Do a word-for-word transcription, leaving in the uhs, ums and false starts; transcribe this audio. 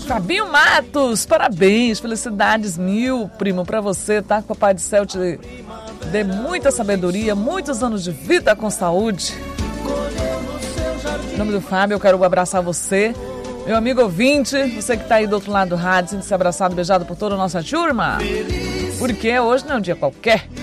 Fabinho Matos, parabéns, felicidades mil, primo, pra você, tá? Que o Papai do Céu te dê muita sabedoria, muitos anos de vida com saúde. Em nome do Fábio, eu quero abraçar você, meu amigo ouvinte, você que tá aí do outro lado do rádio, sinta-se abraçado, beijado por toda a nossa turma, porque hoje não é um dia qualquer.